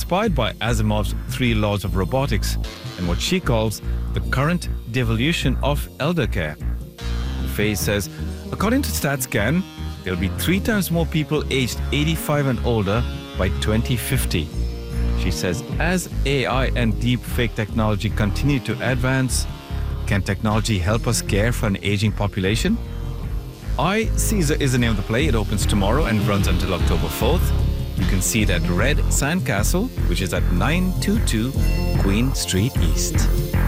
inspired by Asimov's 3 laws of robotics and what she calls the current devolution of elder care. Faye says, according to StatsCan, there'll be 3 times more people aged 85 and older by 2050. She says, as AI and deep fake technology continue to advance, can technology help us care for an aging population? I, Caesar is the name of the play. It opens tomorrow and runs until October 4th. You can see it at Red Sandcastle, which is at 922 Queen Street East.